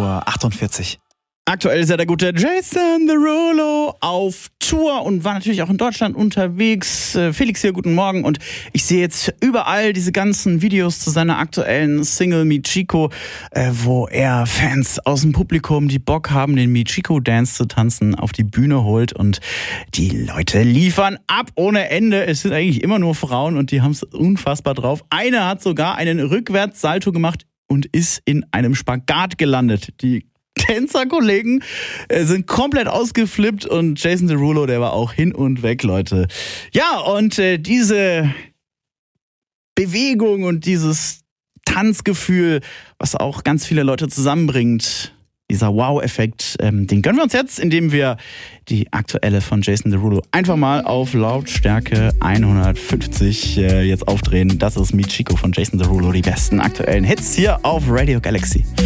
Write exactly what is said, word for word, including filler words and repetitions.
Uhr achtundvierzig. Aktuell ist ja der gute Jason Derulo auf Tour und war natürlich auch in Deutschland unterwegs. Felix hier, guten Morgen. Und ich sehe jetzt überall diese ganzen Videos zu seiner aktuellen Single Michiko, äh, wo er Fans aus dem Publikum, die Bock haben, den Michiko-Dance zu tanzen, auf die Bühne holt. Und die Leute liefern ab ohne Ende. Es sind eigentlich immer nur Frauen und die haben es unfassbar drauf. Eine hat sogar einen Rückwärtssalto gemacht und ist in einem Spagat gelandet. Die Tänzerkollegen sind komplett ausgeflippt und Jason Derulo, der war auch hin und weg, Leute. Ja, und äh, diese Bewegung und dieses Tanzgefühl, was auch ganz viele Leute zusammenbringt, dieser Wow-Effekt, ähm, den gönnen wir uns jetzt, indem wir die aktuelle von Jason Derulo einfach mal auf Lautstärke hundertfünfzig äh, jetzt aufdrehen. Das ist Michiko von Jason Derulo, die besten aktuellen Hits hier auf Radio Galaxy.